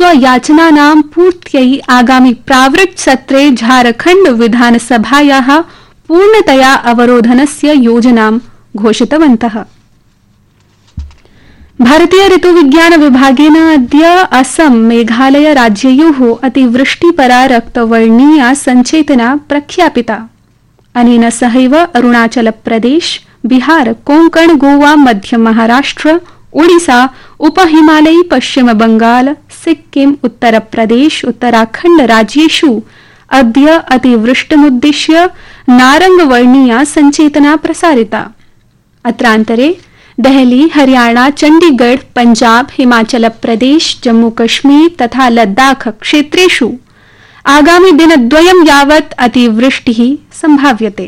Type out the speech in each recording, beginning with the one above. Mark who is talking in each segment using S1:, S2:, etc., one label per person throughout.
S1: स्वयाचनानां पूर्त्यै आगामि प्रावृट् सत्रे झारखण्ड विधानसभायाः पूर्णतया अवरोधनस्य योजनां घोषितवन्तः। भारतीय ऋतुविज्ञान विभागेन अद्य असम मेघालय राज्ययोः अतिवृष्टिपरा रक्तवर्णीया सञ्चेतना प्रख्यापिता। अनेन सहैव अरुणाचल प्रदेश, बिहार, कोंकण, गोवा, मध्य महाराष्ट्र, ओडिशा, उपहिमालयी, पश्चिम बंगाल, सिक्किम, उत्तर प्रदेश, उत्तराखण्ड राज्येषु अद्य अतिवृष्टिमुद्दिश्य नारंगवर्णीया सञ्चेतना प्रसारिता। अत्रान्तरे देहली, हरियाणा, चंडीगढ़, पंजाब, हिमाचल प्रदेश, जम्मू कश्मीर तथा लद्दाख क्षेत्रेषु आगामि दिनद्वयं यावत् अतिवृष्टिः संभाव्यते।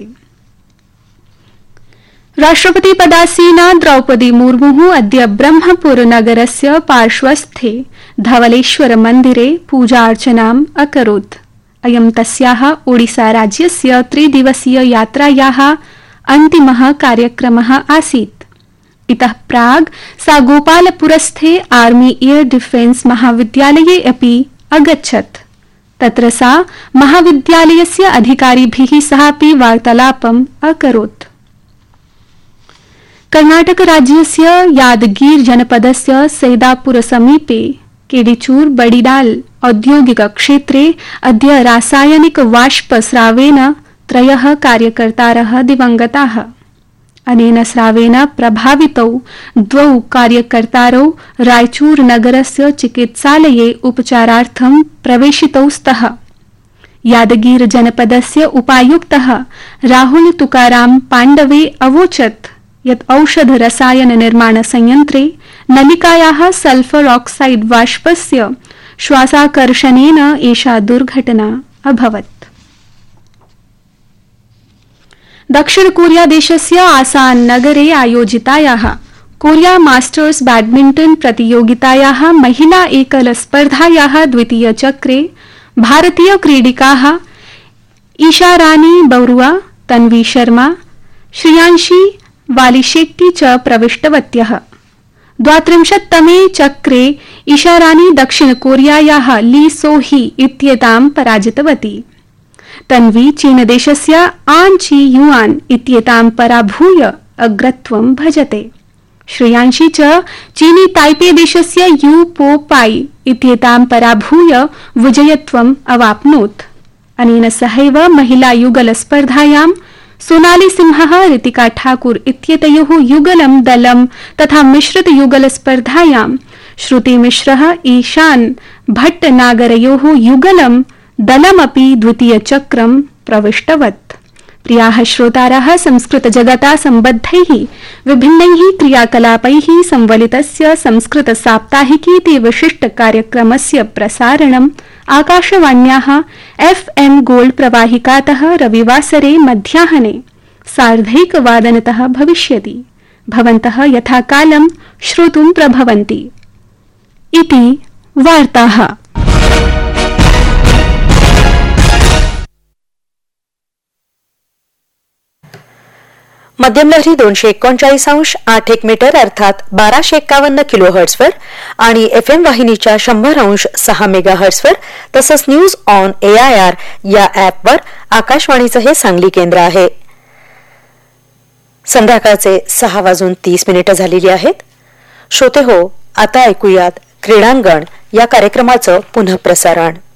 S1: राष्ट्रपति पदासीना द्रौपदी मुर्मु अद्य ब्रह्मपुर नगरस्य पार्श्वस्थे धवलेश्वर मन्दिरे पूजार्चनाम् अकरोत्। अयं तस्याः ओडिशा राज्यस्य 3 दिवसीय यात्रायाः अन्तिमः कार्यक्रमः आसीत्। इतः प्राग् सा गोपालपुरस्थे आर्मी एयर डिफेन्स महाविद्यालये अपि अगच्छत्। तत्र सा महाविद्यालयस्य अधिकारिभिः सहापि वार्तालापम् अकरोत्। कर्नाटक राज्यस्य यादगीर जनपदस्य सैदापुर समीपे केडिचूर बडिडाल औद्योगिक क्षेत्रे अद्य रासायनिक वाष्पस्रावेन 3 कार्यकर्तारः दिवङ्गताः। अनेन स्रावेन प्रभावितौ 2 कार्यकर्तारौ रायचूर नगरस्य चिकित्सालये उपचारार्थं प्रवेशितौ स्तः। यादगीर जनपदस्य उपायुक्तः राहुल तुकाराम पाण्डवे अवोचत् यत् औषध रसायन निर्माण संयंत्रे नलिकायाः सल्फर ऑक्साइड वाष्पस्य श्वासाकर्षणेन एषा दुर्घटना अभवत्। दक्षिण कोरिया देशस्य आसान नगरे आयोजितायाः कोरिया मास्टर्स बैडमिंटन प्रतियोगितायाः महिला एकल स्पर्धायाः द्वितीय चक्रे भारतीय क्रीडिकाः ईशा रानी बरुआ, तन्वी शर्मा, श्रियांशी वालीशेट्टी च प्रविष्टवत्यः। 32तमे चक्रे ईशा रानी दक्षिण कोरियायाः ली सोही इत्येतां पराजितवती। तन्वी चीनदेशस्य आन ची युआन इत्येतां पराभूय अग्रत्वं भजते। श्रेयांशी च चीनी ताइपे देशस्य यू पो पाई इत्येतां पराभूय विजयत्वम् अवाप्नोत्। अनेन सहैव महिला युगल स्पर्धायां सोनाली सिंहः ऋतिका ठाकुर इत्येतयोः युगलं दलं तथा मिश्रित युगल स्पर्धायां श्रुति मिश्रः ईशान भट्टनागरयोः युगलं दलमपि द्वितीय चक्रं प्रविष्टवत्। प्रियाः श्रोतारः, संस्कृत जगता सम्बद्धैः विभिन्नैः क्रियाकलापैः संवलितस्य संस्कृत साप्ताहिकीति विशिष्ट कार्यक्रमस्य प्रसारणम् आकाशवाण्याः FM गोल्ड प्रवाहिकातः रविवासरे मध्याह्ने 1:30 भविष्यति। भवन्तः यथाकालं श्रोतुं प्रभवन्ति। इति वार्ताः।
S2: मध्यम लहरी 239.8 मीटर अर्थात 1251 किलोहर्ट्झवर आणि FM वाहिनीच्या 100.6 मेगाहर्ट्झवर तसंच न्यूज ऑन AIR या ॲपवर आकाशवाणीचं हे सांगली केंद्र आहे. संध्याकाळचे 6:30 झालेली आहेत. श्रोते हो, आता ऐकूयात क्रीडांगण या कार्यक्रमाचं पुनःप्रसारण.